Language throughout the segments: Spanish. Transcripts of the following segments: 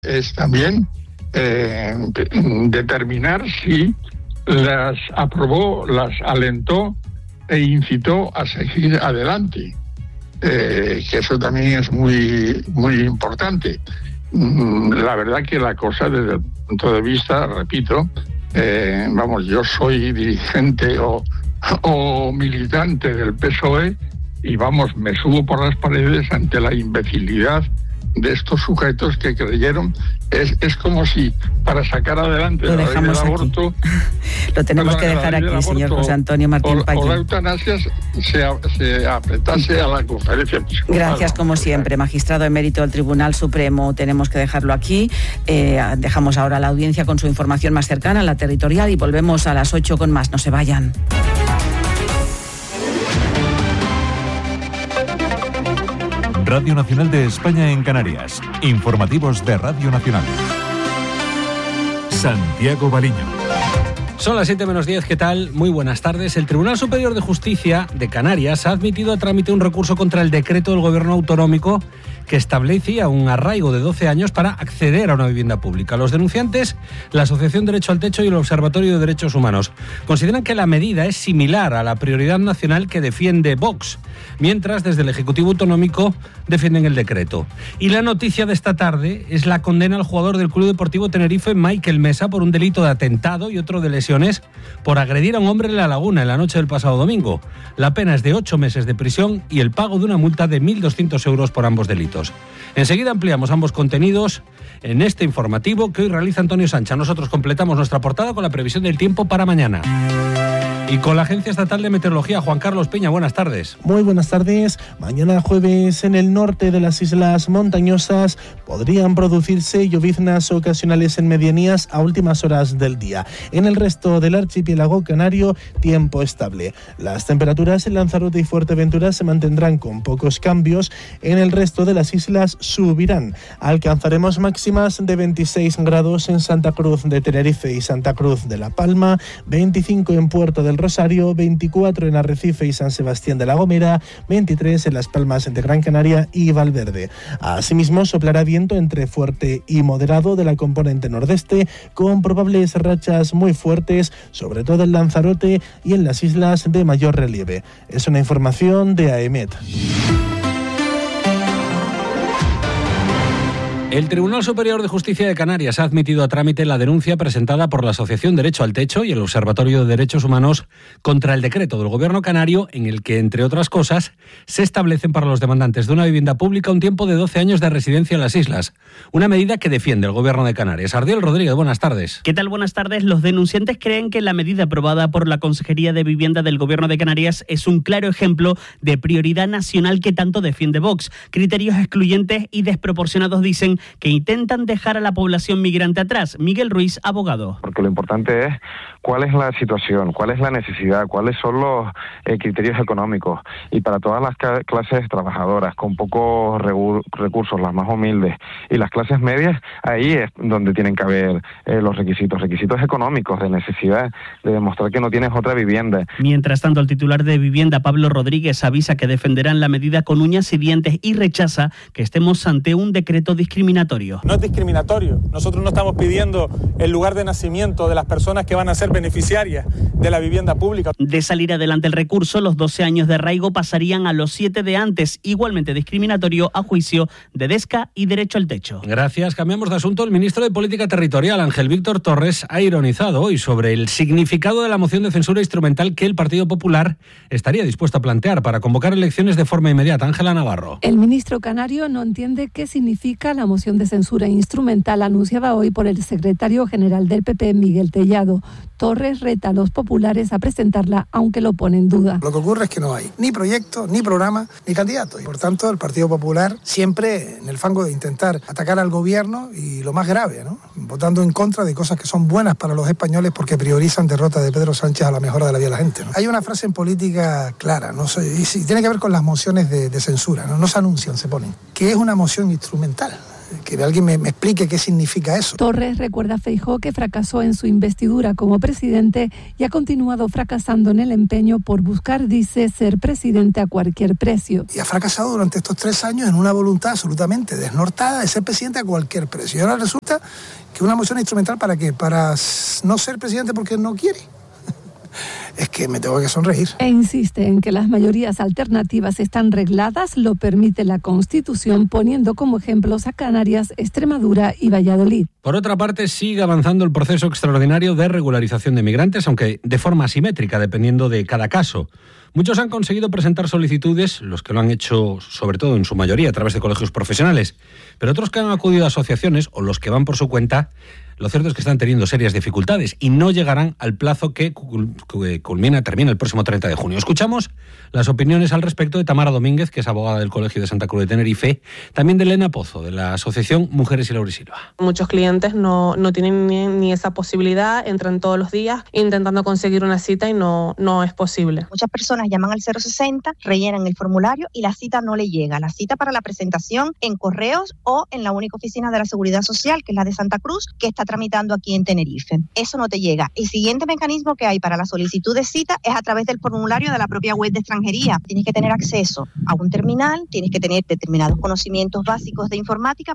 es también determinar si las aprobó, las alentó e incitó a seguir adelante, que eso también es muy, muy importante. La verdad que la cosa, desde el punto de vista, repito, yo soy dirigente o militante del PSOE y me subo por las paredes ante la imbecilidad de estos sujetos que creyeron. Es como si para sacar adelante la ley del aborto, lo tenemos que dejar aquí, señor José Antonio Martín Pallín, o la eutanasia se apretase a la conferencia episcopal. Gracias, como siempre, magistrado emérito del Tribunal Supremo. Tenemos que dejarlo aquí. Dejamos ahora la audiencia con su información más cercana, la territorial, y volvemos a las 8 con más. No se vayan. Radio Nacional de España en Canarias. Informativos de Radio Nacional. Santiago Baliño. Son las 7:10, ¿qué tal? Muy buenas tardes. El Tribunal Superior de Justicia de Canarias ha admitido a trámite un recurso contra el decreto del Gobierno autonómico que establecía un arraigo de 12 años para acceder a una vivienda pública. Los denunciantes, la Asociación Derecho al Techo y el Observatorio de Derechos Humanos, consideran que la medida es similar a la prioridad nacional que defiende Vox, mientras desde el Ejecutivo Autonómico defienden el decreto. Y la noticia de esta tarde es la condena al jugador del Club Deportivo Tenerife, Michael Mesa, por un delito de atentado y otro de lesiones por agredir a un hombre en La Laguna en la noche del pasado domingo. La pena es de 8 meses de prisión y el pago de una multa de 1.200 euros por ambos delitos. Enseguida ampliamos ambos contenidos en este informativo que hoy realiza Antonio Sancha. Nosotros completamos nuestra portada con la previsión del tiempo para mañana. Y con la Agencia Estatal de Meteorología, Juan Carlos Peña, buenas tardes. Muy buenas tardes. Mañana jueves en el norte de las islas montañosas podrían producirse lloviznas ocasionales en medianías a últimas horas del día. En el resto del archipiélago canario, tiempo estable. Las temperaturas en Lanzarote y Fuerteventura se mantendrán con pocos cambios. En el resto de las islas subirán. Alcanzaremos máximas de 26 grados en Santa Cruz de Tenerife y Santa Cruz de La Palma, 25 en Puerto del Rosario, 24 en Arrecife y San Sebastián de la Gomera, 23 en Las Palmas de Gran Canaria y Valverde. Asimismo, soplará viento entre fuerte y moderado de la componente nordeste, con probables rachas muy fuertes, sobre todo en Lanzarote y en las islas de mayor relieve. Es una información de AEMET. El Tribunal Superior de Justicia de Canarias ha admitido a trámite la denuncia presentada por la Asociación Derecho al Techo y el Observatorio de Derechos Humanos contra el decreto del Gobierno canario en el que, entre otras cosas, se establecen para los demandantes de una vivienda pública un tiempo de 12 años de residencia en las islas. Una medida que defiende el Gobierno de Canarias. Ardiel Rodríguez, buenas tardes. ¿Qué tal? Buenas tardes. Los denunciantes creen que la medida aprobada por la Consejería de Vivienda del Gobierno de Canarias es un claro ejemplo de prioridad nacional que tanto defiende Vox. Criterios excluyentes y desproporcionados, dicen, que intentan dejar a la población migrante atrás. Miguel Ruiz, abogado. Porque lo importante es cuál es la situación, cuál es la necesidad, cuáles son los criterios económicos. Y para todas las clases trabajadoras, con pocos recursos, las más humildes, y las clases medias, ahí es donde tienen que haber los requisitos económicos, de necesidad, de demostrar que no tienes otra vivienda. Mientras tanto, el titular de Vivienda, Pablo Rodríguez, avisa que defenderán la medida con uñas y dientes y rechaza que estemos ante un decreto discriminatorio. No es discriminatorio. Nosotros no estamos pidiendo el lugar de nacimiento de las personas que van a ser beneficiarias de la vivienda pública. De salir adelante el recurso, los 12 años de arraigo pasarían a los 7 de antes, igualmente discriminatorio a juicio de Desca y Derecho al Techo. Gracias. Cambiamos de asunto. El ministro de Política Territorial, Ángel Víctor Torres, ha ironizado hoy sobre el significado de la moción de censura instrumental que el Partido Popular estaría dispuesto a plantear para convocar elecciones de forma inmediata. Ángela Navarro. El ministro canario no entiende qué significa la moción de censura instrumental anunciada hoy por el secretario general del PP, Miguel Tellado. Torres reta a los populares a presentarla, aunque lo pone en duda. Lo que ocurre es que no hay ni proyecto, ni programa, ni candidato. Y por tanto, el Partido Popular siempre en el fango de intentar atacar al gobierno y lo más grave, ¿no? Votando en contra de cosas que son buenas para los españoles porque priorizan derrota de Pedro Sánchez a la mejora de la vida de la gente, ¿no? Hay una frase en política clara, no sé, y tiene que ver con las mociones de censura, ¿no? No se anuncian, se ponen, que es una moción instrumental. Que alguien me explique qué significa eso. Torres recuerda a Feijóo que fracasó en su investidura como presidente y ha continuado fracasando en el empeño por buscar, dice, ser presidente a cualquier precio. Y ha fracasado durante estos 3 años en una voluntad absolutamente desnortada de ser presidente a cualquier precio. Y ahora resulta que una moción instrumental ¿para qué? Para no ser presidente porque no quiere. Es que me tengo que sonreír. E insiste en que las mayorías alternativas están regladas, lo permite la Constitución, poniendo como ejemplos a Canarias, Extremadura y Valladolid. Por otra parte, sigue avanzando el proceso extraordinario de regularización de migrantes, aunque de forma asimétrica, dependiendo de cada caso. Muchos han conseguido presentar solicitudes, los que lo han hecho sobre todo en su mayoría a través de colegios profesionales, pero otros que han acudido a asociaciones o los que van por su cuenta, lo cierto es que están teniendo serias dificultades y no llegarán al plazo que termina el próximo 30 de junio. Escuchamos las opiniones al respecto de Tamara Domínguez, que es abogada del Colegio de Santa Cruz de Tenerife, también de Elena Pozo, de la Asociación Mujeres y Laurisilva. Muchos clientes no tienen ni esa posibilidad, entran todos los días intentando conseguir una cita y no es posible. Muchas personas llaman al 060, rellenan el formulario y la cita no le llega. La cita para la presentación en correos o en la única oficina de la Seguridad Social, que es la de Santa Cruz, que está tramitando aquí en Tenerife. Eso no te llega. El siguiente mecanismo que hay para la solicitud de cita es a través del formulario de la propia web de extranjería. Tienes que tener acceso a un terminal, tienes que tener determinados conocimientos básicos de informática.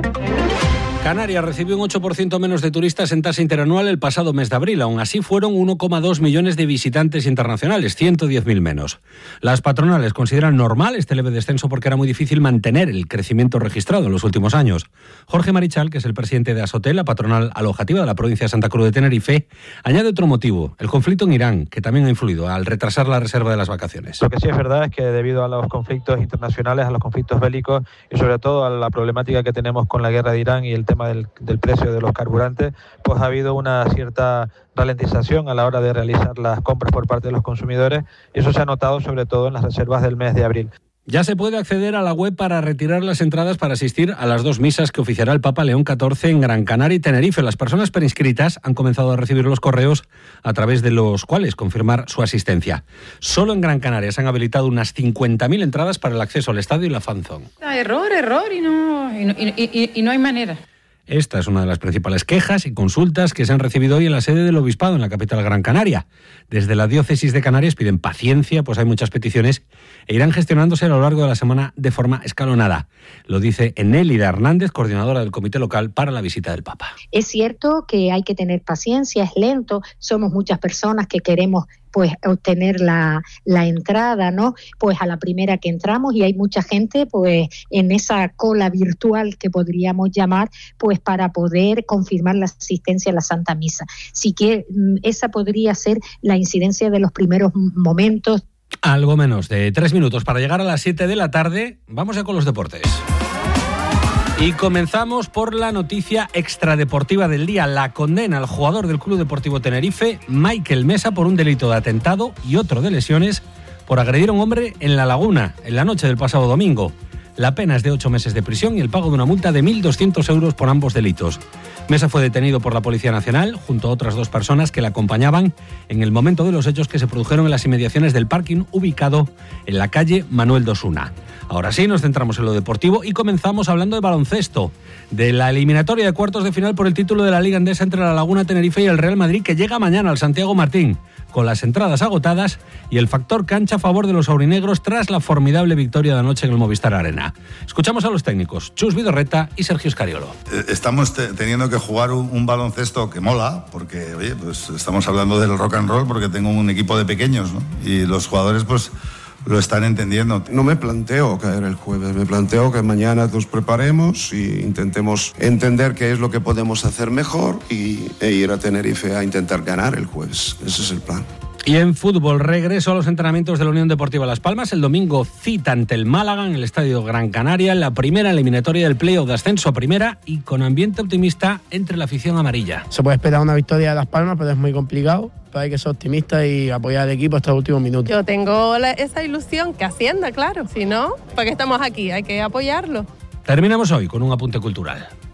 Canarias recibió un 8% menos de turistas en tasa interanual el pasado mes de abril. Aún así, fueron 1,2 millones de visitantes internacionales, 110.000 menos. Las patronales consideran normal este leve descenso porque era muy difícil mantener el crecimiento registrado en los últimos años. Jorge Marichal, que es el presidente de Asotel, la patronal alojativa de la provincia de Santa Cruz de Tenerife, añade otro motivo, el conflicto en Irán, que también ha influido al retrasar la reserva de las vacaciones. Lo que sí es verdad es que debido a los conflictos internacionales, a los conflictos bélicos y sobre todo a la problemática que tenemos con la guerra de Irán y el tema del precio de los carburantes, pues ha habido una cierta ralentización a la hora de realizar las compras por parte de los consumidores y eso se ha notado sobre todo en las reservas del mes de abril. Ya se puede acceder a la web para retirar las entradas para asistir a las 2 misas que oficiará el Papa León XIV en Gran Canaria y Tenerife. Las personas preinscritas han comenzado a recibir los correos a través de los cuales confirmar su asistencia. Solo en Gran Canaria se han habilitado unas 50.000 entradas para el acceso al estadio y la fanzone. Error y no hay manera. Esta es una de las principales quejas y consultas que se han recibido hoy en la sede del Obispado, en la capital Gran Canaria. Desde la Diócesis de Canarias piden paciencia, pues hay muchas peticiones e irán gestionándose a lo largo de la semana de forma escalonada. Lo dice Enélida Hernández, coordinadora del Comité Local para la visita del Papa. Es cierto que hay que tener paciencia, es lento, somos muchas personas que queremos pues obtener la entrada, ¿no? Pues a la primera que entramos y hay mucha gente pues en esa cola virtual que podríamos llamar, pues para poder confirmar la asistencia a la Santa Misa. Así que esa podría ser la incidencia de los primeros momentos. Algo menos de 3 minutos para llegar a las 7 de la tarde. Vamos ya con los deportes. Y comenzamos por la noticia extradeportiva del día, la condena al jugador del Club Deportivo Tenerife, Michael Mesa, por un delito de atentado y otro de lesiones por agredir a un hombre en La Laguna, en la noche del pasado domingo. La pena es de 8 meses de prisión y el pago de una multa de 1.200 euros por ambos delitos. Mesa fue detenido por la Policía Nacional junto a otras 2 personas que le acompañaban en el momento de los hechos que se produjeron en las inmediaciones del parking ubicado en la calle Manuel Dosuna. Ahora sí, nos centramos en lo deportivo y comenzamos hablando de baloncesto, de la eliminatoria de cuartos de final por el título de la Liga Endesa entre La Laguna Tenerife y el Real Madrid, que llega mañana al Santiago Martín, con las entradas agotadas y el factor cancha a favor de los aurinegros tras la formidable victoria de anoche en el Movistar Arena. Escuchamos a los técnicos, Chus Vidorreta y Sergio Scariolo. Estamos teniendo que jugar un baloncesto que mola, porque oye, pues estamos hablando del rock and roll, porque tengo un equipo de pequeños, ¿no? Y los jugadores pues lo están entendiendo. No me planteo caer el jueves, me planteo que mañana nos preparemos e intentemos entender qué es lo que podemos hacer mejor e ir a Tenerife a intentar ganar el jueves. Ese es el plan. Y en fútbol, regreso a los entrenamientos de la Unión Deportiva Las Palmas. El domingo cita ante el Málaga en el Estadio Gran Canaria, la primera eliminatoria del playoff de ascenso a primera y con ambiente optimista entre la afición amarilla. Se puede esperar una victoria de Las Palmas, pero es muy complicado. Pero hay que ser optimista y apoyar al equipo hasta el último minuto. Yo tengo esa ilusión que ascienda, claro. Si no, ¿para qué estamos aquí? Hay que apoyarlo. Terminamos hoy con un apunte cultural.